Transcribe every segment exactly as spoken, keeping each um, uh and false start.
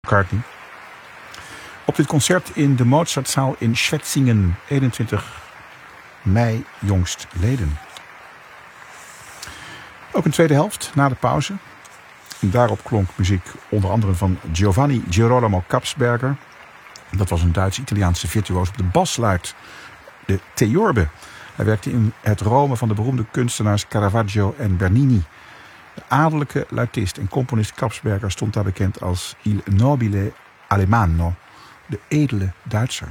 McCartney. Op dit concert in de Mozartzaal in Schwetzingen, eenentwintig mei jongstleden. Ook een tweede helft na de pauze. Daarop klonk muziek onder andere van Giovanni Girolamo Kapsberger. Dat was een Duits-Italiaanse virtuoos op de basluit, de theorbe. Hij werkte in het Rome van de beroemde kunstenaars Caravaggio en Bernini. De adellijke luitist en componist Kapsberger stond daar bekend als Il Nobile Alemanno, de edele Duitser.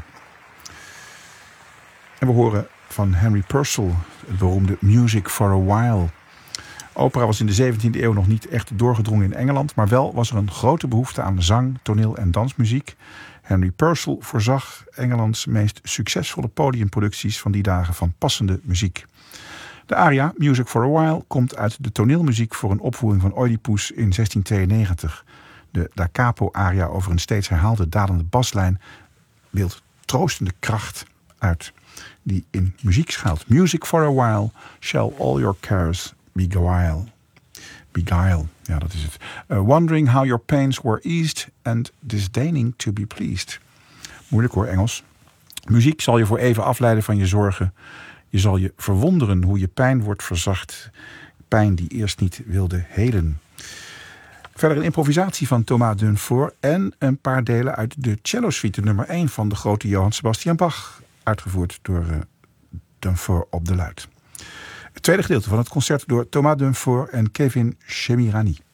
En we horen van Henry Purcell het beroemde Music for a While. Opera was in de zeventiende eeuw nog niet echt doorgedrongen in Engeland, maar wel was er een grote behoefte aan zang, toneel en dansmuziek. Henry Purcell voorzag Engelands meest succesvolle podiumproducties van die dagen van passende muziek. De aria Music for a While komt uit de toneelmuziek voor een opvoering van Oedipus in zestientweeënnegentig. De da capo-aria over een steeds herhaalde dalende baslijn beeldt troostende kracht uit die in muziek schuilt. Music for a while shall all your cares beguile. Beguile, ja, dat is het. Uh, wondering how your pains were eased and disdaining to be pleased. Moeilijk hoor, Engels. Muziek zal je voor even afleiden van je zorgen. Je zal je verwonderen hoe je pijn wordt verzacht. Pijn die eerst niet wilde helen. Verder een improvisatie van Thomas Dunfort en een paar delen uit de cello-suite nummer één van de grote Johann Sebastian Bach, uitgevoerd door uh, Dunfort op de luit. Het tweede gedeelte van het concert door Thomas Dunfort en Kevin Chemirani.